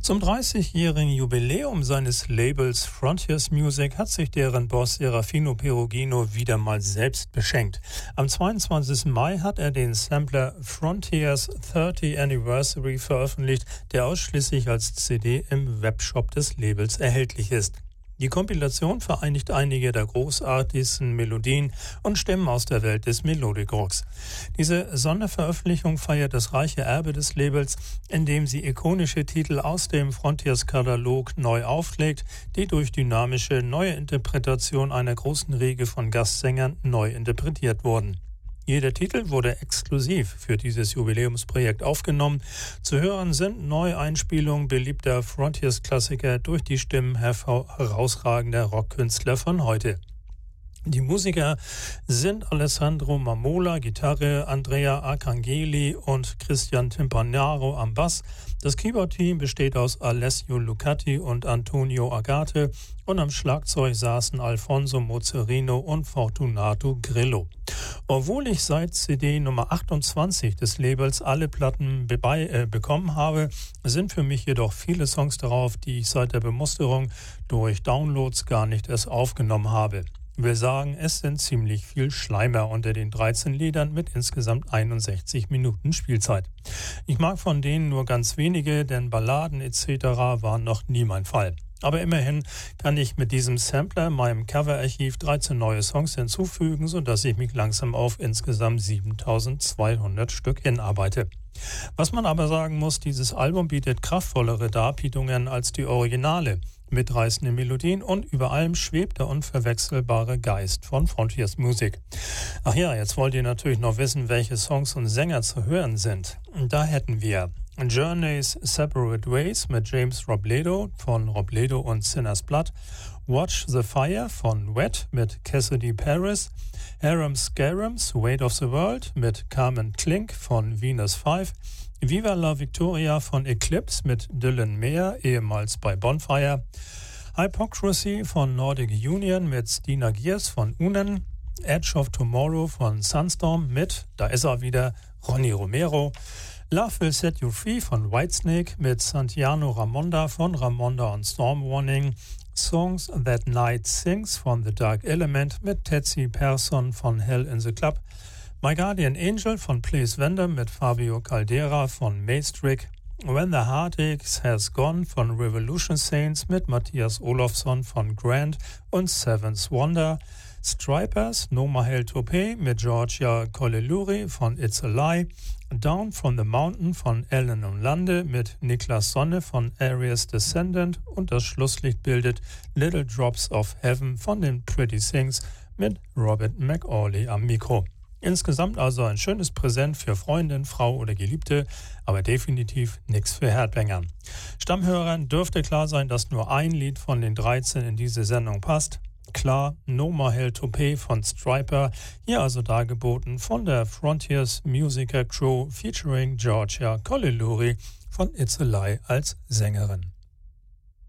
Zum 30-jährigen Jubiläum seines Labels Frontiers Music hat sich deren Boss Serafino Perugino wieder mal selbst beschenkt. Am 22. Mai hat er den Sampler Frontiers 30 Anniversary veröffentlicht, der ausschließlich als CD im Webshop des Labels erhältlich ist. Die Kompilation vereinigt einige der großartigsten Melodien und Stimmen aus der Welt des Melodic Rocks. Diese Sonderveröffentlichung feiert das reiche Erbe des Labels, indem sie ikonische Titel aus dem Frontiers-Katalog neu auflegt, die durch dynamische neue Interpretation einer großen Riege von Gastsängern neu interpretiert wurden. Jeder Titel wurde exklusiv für dieses Jubiläumsprojekt aufgenommen. Zu hören sind Neueinspielungen beliebter Frontiers-Klassiker durch die Stimmen herausragender Rockkünstler von heute. Die Musiker sind Alessandro Mamola, Gitarre, Andrea Arcangeli und Christian Timpanaro am Bass. Das Keyboard-Team besteht aus Alessio Lucati und Antonio Agate und am Schlagzeug saßen Alfonso Mozerino und Fortunato Grillo. Obwohl ich seit CD Nummer 28 des Labels alle Platten bekommen habe, sind für mich jedoch viele Songs darauf, die ich seit der Bemusterung durch Downloads gar nicht erst aufgenommen habe. Wir sagen, es sind ziemlich viel Schleimer unter den 13 Liedern mit insgesamt 61 Minuten Spielzeit. Ich mag von denen nur ganz wenige, denn Balladen etc. waren noch nie mein Fall. Aber immerhin kann ich mit diesem Sampler meinem Coverarchiv 13 neue Songs hinzufügen, sodass ich mich langsam auf insgesamt 7200 Stück hinarbeite. Was man aber sagen muss, dieses Album bietet kraftvollere Darbietungen als die Originale. Mitreißende Melodien und über allem schwebt der unverwechselbare Geist von Frontiers Music. Ach ja, jetzt wollt ihr natürlich noch wissen, welche Songs und Sänger zu hören sind. Da hätten wir Journeys Separate Ways mit James Robledo von Robledo und Sinner's Blood, Watch the Fire von Wet mit Cassidy Paris, Harum Scarum's Weight of the World mit Carmen Klink von Venus 5, Viva la Victoria von Eclipse mit Dylan Meyer, ehemals bei Bonfire, Hypocrisy von Nordic Union mit Stina Giers von Unen, Edge of Tomorrow von Sunstorm mit, da ist er wieder, Ronny Romero, Love Will Set You Free von Whitesnake mit Santiano Ramonda von Ramonda und Storm Warning, Songs That Night Sings von The Dark Element mit Tetsi Persson von Hell in the Club, My Guardian Angel von Place Vendor mit Fabio Caldera von Maestrick, When the Heartache Has Gone von Revolution Saints mit Matthias Olofsson von Grand und Seventh Wonder, Stripers No Mahel Topé mit Georgia Coleluri von It's a Lie, Down from the Mountain von Ellen und Lande mit Niklas Sonne von Arias Descendant und das Schlusslicht bildet Little Drops of Heaven von den Pretty Things mit Robert McAuley am Mikro. Insgesamt also ein schönes Präsent für Freundin, Frau oder Geliebte, aber definitiv nichts für Headbanger. Stammhörern dürfte klar sein, dass nur ein Lied von den 13 in diese Sendung passt. Klar, No Mahel Topé von Striper, hier also dargeboten von der Frontiers Musiker Crew featuring Georgia Coleluri von It's a Lie als Sängerin.